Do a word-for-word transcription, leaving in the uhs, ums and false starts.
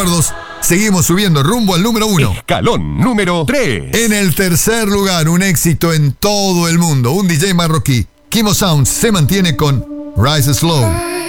recuerdos, seguimos subiendo rumbo al número uno. Escalón número tres. En el tercer lugar, un éxito en todo el mundo. Un D J marroquí, Kimo Sounds, se mantiene con Rise Slow.